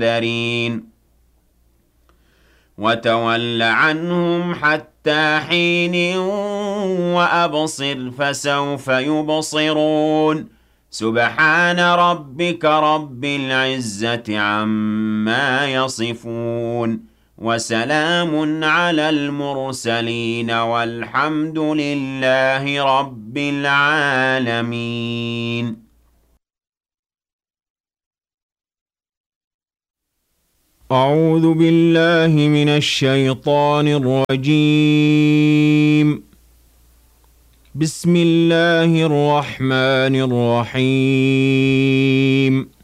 المنذرين وتول عنهم حتى حين وأبصر فسوف يبصرون سبحان ربك رب العزة عما يصفون وسلام على المرسلين والحمد لله رب العالمين. أعوذ بالله من الشيطان الرجيم. بسم الله الرحمن الرحيم.